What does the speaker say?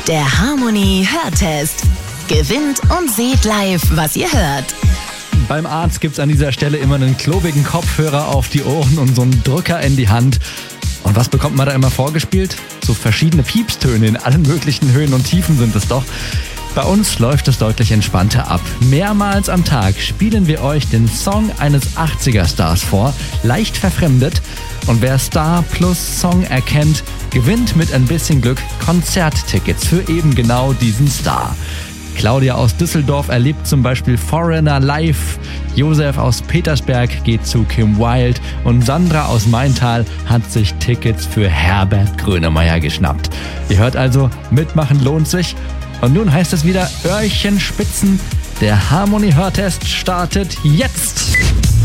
Der Harmony Hörtest. Gewinnt und seht live, was ihr hört. Beim Arzt gibt's an dieser Stelle immer einen klobigen Kopfhörer auf die Ohren und so einen Drücker in die Hand. Und was bekommt man da immer vorgespielt? So verschiedene Piepstöne in allen möglichen Höhen und Tiefen sind es doch. Bei uns läuft es deutlich entspannter ab. Mehrmals am Tag spielen wir euch den Song eines 80er-Stars vor, leicht verfremdet. Und wer Star plus Song erkennt, gewinnt mit ein bisschen Glück Konzerttickets für eben genau diesen Star. Claudia aus Düsseldorf erlebt zum Beispiel Foreigner live. Josef aus Petersberg geht zu Kim Wilde und Sandra aus Maintal hat sich Tickets für Herbert Grönemeyer geschnappt. Ihr hört also, mitmachen lohnt sich. Und nun heißt es wieder Öhrchen spitzen. Der Harmony Hörtest startet jetzt.